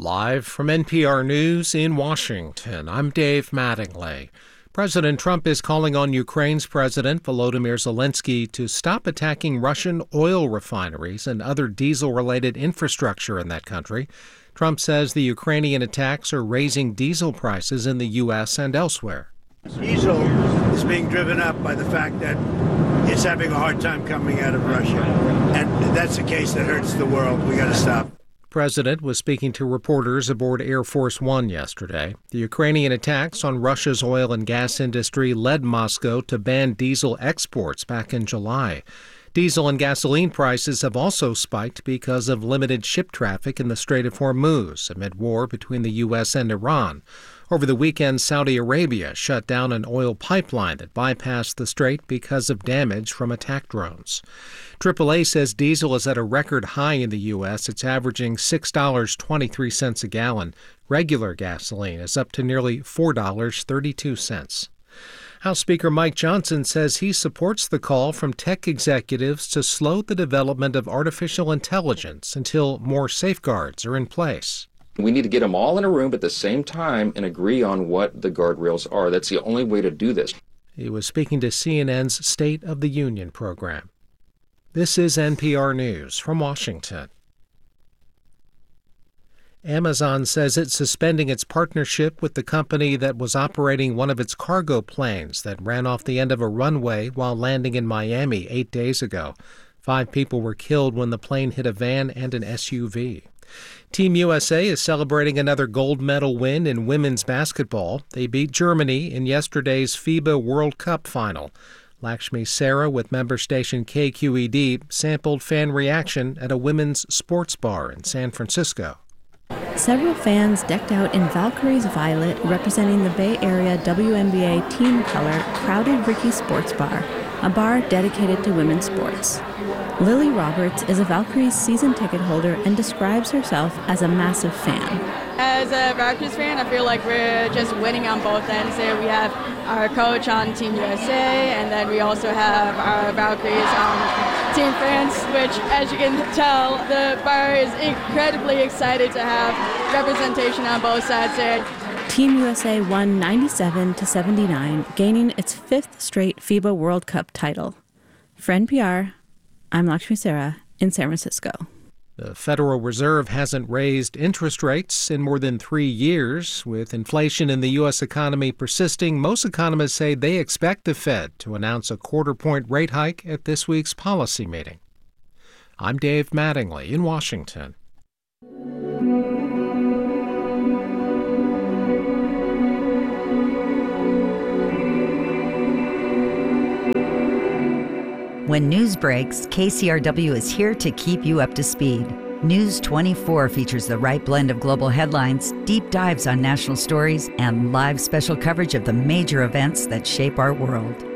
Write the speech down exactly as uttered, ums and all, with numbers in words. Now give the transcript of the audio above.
Live from N P R News in Washington, I'm Dave Mattingly. President Trump is calling on Ukraine's President Volodymyr Zelensky to stop attacking Russian oil refineries and other diesel-related infrastructure in that country. Trump says the Ukrainian attacks are raising diesel prices in the U S and elsewhere. Diesel is being driven up by the fact that it's having a hard time coming out of Russia. And that's a case that hurts the world. We got to stop. The president was speaking to reporters aboard Air Force One yesterday. The Ukrainian attacks on Russia's oil and gas industry led Moscow to ban diesel exports back in July. Diesel and gasoline prices have also spiked because of limited ship traffic in the Strait of Hormuz amid war between the U S and Iran. Over the weekend, Saudi Arabia shut down an oil pipeline that bypassed the strait because of damage from attack drones. triple A says diesel is at a record high in the U S. It's averaging six dollars and twenty-three cents a gallon. Regular gasoline is up to nearly four dollars and thirty-two cents. House Speaker Mike Johnson says he supports the call from tech executives to slow the development of artificial intelligence until more safeguards are in place. We need to get them all in a room at the same time and agree on what the guardrails are. That's the only way to do this. He was speaking to C N N's State of the Union program. This is N P R News from Washington. Amazon says it's suspending its partnership with the company that was operating one of its cargo planes that ran off the end of a runway while landing in Miami eight days ago. Five people were killed when the plane hit a van and an S U V. Team U S A is celebrating another gold medal win in women's basketball. They beat Germany in yesterday's FIBA World Cup final. Lakshmi Sarah with member station K Q E D sampled fan reaction at a women's sports bar in San Francisco. Several fans decked out in Valkyrie's violet, representing the Bay Area W N B A team color, crowded Ricky's Sports Bar, a bar dedicated to women's sports. Lily Roberts is a Valkyries season ticket holder and describes herself as a massive fan. As a Valkyries fan, I feel like we're just winning on both ends there. We have our coach on Team U S A, and then we also have our Valkyries on Team France, which, as you can tell, the bar is incredibly excited to have representation on both sides there. Team U S A won ninety-seven to seventy-nine, gaining its fifth straight FIBA World Cup title. For N P R, I'm Lakshmi Sarah in San Francisco. The Federal Reserve hasn't raised interest rates in more than three years. With inflation in the U S economy persisting, most economists say they expect the Fed to announce a quarter-point rate hike at this week's policy meeting. I'm Dave Mattingly in Washington. When news breaks, K C R W is here to keep you up to speed. News twenty-four features the right blend of global headlines, deep dives on national stories, and live special coverage of the major events that shape our world.